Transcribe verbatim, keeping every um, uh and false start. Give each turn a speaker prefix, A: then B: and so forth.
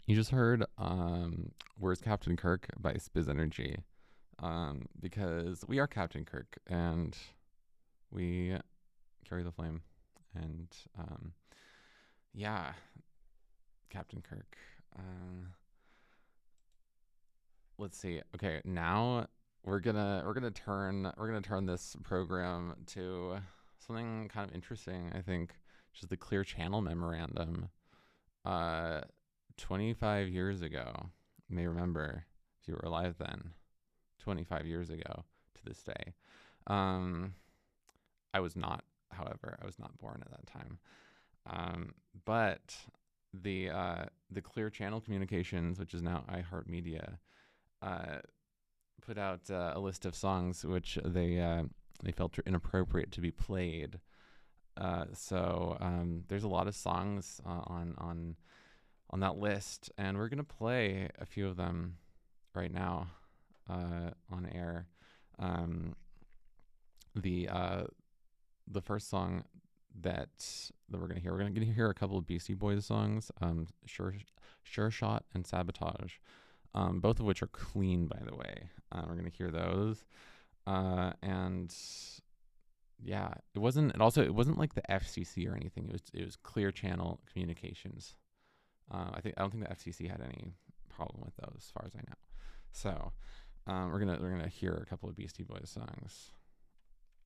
A: You just heard um, Where's Captain Kirk by Spiz Energy. Um, because we are Captain Kirk and we carry the flame. And um, yeah, Captain Kirk. Um, let's see. Okay, now we're gonna we're gonna turn we're gonna turn this program to something kind of interesting. I think, which is the Clear Channel Memorandum. Uh, twenty-five years ago, you may remember if you were alive then. twenty-five years ago to this day. Um, I was not, however, I was not born at that time. Um, but the uh, the Clear Channel Communications, which is now iHeartMedia, uh, put out uh, a list of songs which they uh, they felt inappropriate to be played. Uh, so um, there's a lot of songs uh, on on on that list, and we're gonna play a few of them right now uh, on air. Um, the uh, the first song that that we're gonna hear, we're gonna, gonna hear a couple of Beastie Boys songs, um, Sure Sure Shot and Sabotage, um, both of which are clean, by the way. Uh, we're gonna hear those, uh, and yeah, it wasn't. It also it wasn't like the F C C or anything. It was it was Clear Channel Communications. Uh, I think I don't think the F C C had any problem with those, as far as I know. So um, we're gonna we're gonna hear a couple of Beastie Boys songs.